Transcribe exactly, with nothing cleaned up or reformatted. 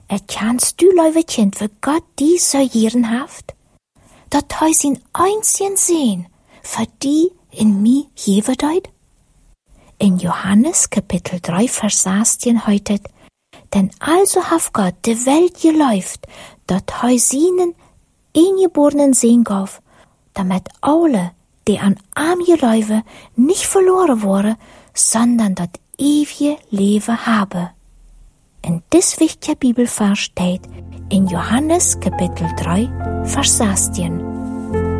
erkennst du, lieve kind, wie Gott die so gieren haft? Dat hij zijn einzigen Sehn für die in mi geven deut? In Johannes Kapitel drei, Vers sechzehn heißt: Denn also hat Gott de Welt geläuft, dat hij seinen eingeborenen Sehn gaf, damit alle, die an ihm geläufen, nicht verloren worden, sondern das ewige Leben haben. In dis wichtiger Bibelvers steht in Johannes Kapitel drei, Vers sechzehn.